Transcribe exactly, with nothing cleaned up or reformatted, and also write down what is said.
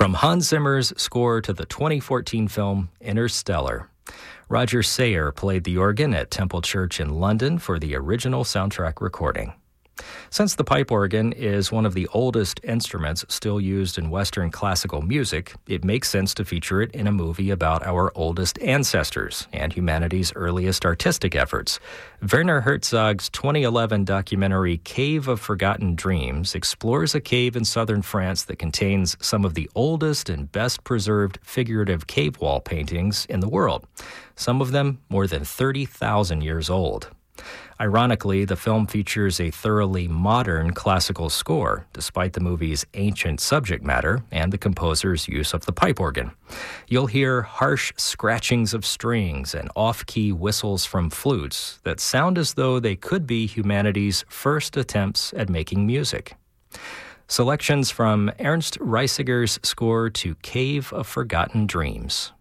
from Hans Zimmer's score to the twenty fourteen film Interstellar. Roger Sayer played the organ at Temple Church in London for the original soundtrack recording. Since the pipe organ is one of the oldest instruments still used in Western classical music, it makes sense to feature it in a movie about our oldest ancestors and humanity's earliest artistic efforts. Werner Herzog's twenty eleven documentary Cave of Forgotten Dreams explores a cave in southern France that contains some of the oldest and best preserved figurative cave wall paintings in the world, some of them more than thirty thousand years old. Ironically, the film features a thoroughly modern classical score, despite the movie's ancient subject matter and the composer's use of the pipe organ. You'll hear harsh scratchings of strings and off-key whistles from flutes that sound as though they could be humanity's first attempts at making music. Selections from Ernst Reisiger's score to Cave of Forgotten Dreams.